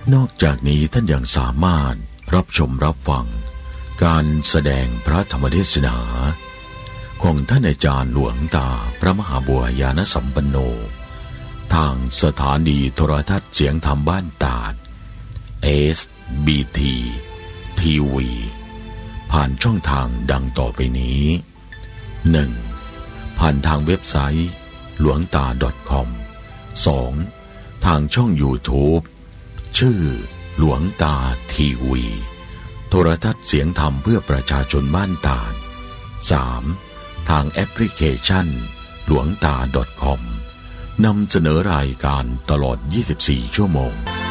นอกจากนี้ท่านยังสามารถรับชมรับฟังการแสดงพระธรรมเทศนาของท่านอาจารย์หลวงตาพระมหาบัวยานสัมปันโนทางสถานีโทรทัศน์เสียงธรรมบ้านตาด SBT ทีวีผ่านช่องทางดังต่อไปนี้ 1. ผ่านทางเว็บไซต์หลวงตา .com 2. ทางช่อง YouTube ชื่อหลวงตาทีวีโทรทัศน์เสียงธรรมเพื่อประชาชนบ้านตาด 3. ทางแอปพลิเคชันหลวงตา .com นำเสนอรายการตลอด24ชั่วโมง